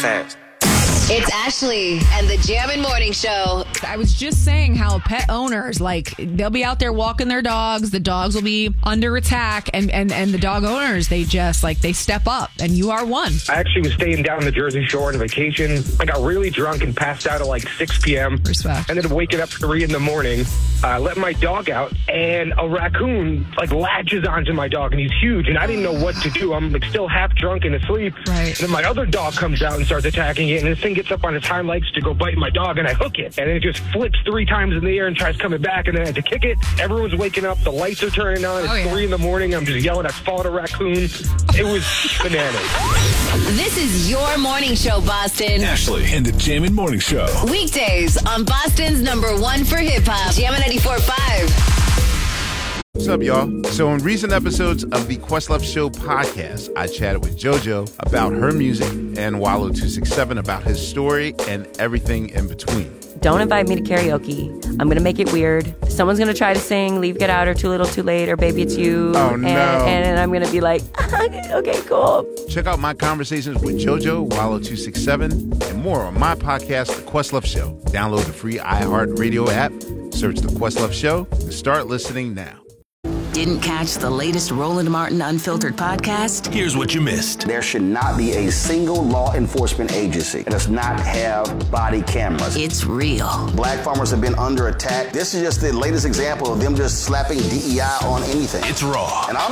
fast. It's Ashley and the Jammin' Morning Show. I was just saying how pet owners, like, they'll be out there walking their dogs. The dogs will be under attack. And the dog owners, they just, like, they step up. And you are one. I actually was staying down the Jersey Shore on a vacation. I got really drunk and passed out at like 6 p.m. Respect. Ended up waking up 3 in the morning. Let my dog out, and a raccoon, like, latches onto my dog, and he's huge. And I didn't know what to do. I'm, like, still half drunk and asleep. Right. And then my other dog comes out and starts attacking it, and this thing gets up on its hind legs to go bite my dog, and I hook it. And it just flips 3 times in the air and tries coming back, and then I had to kick it. Everyone's waking up. The lights are turning on. It's 3 in the morning. I'm just yelling, I fought a raccoon. It was bananas. This is your morning show, Boston. Ashley and the Jammin' Morning Show. Weekdays on Boston's #1 for hip-hop. Jammin' 94.5. What's up, y'all? So in recent episodes of the Questlove Show podcast, I chatted with JoJo about her music and Wallow 267 about his story and everything in between. Don't invite me to karaoke. I'm going to make it weird. Someone's going to try to sing Leave, Get Out, or Too Little, Too Late, or Baby It's You. Oh, no. And I'm going to be like, okay, cool. Check out my conversations with JoJo, Wallow 267, and more on my podcast, The Questlove Show. Download the free iHeartRadio app, search The Questlove Show, and start listening now. Didn't catch the latest Roland Martin Unfiltered podcast? Here's what you missed. There should not be a single law enforcement agency that does not have body cameras. It's real. Black farmers have been under attack. This is just the latest example of them just slapping DEI on anything. It's raw. And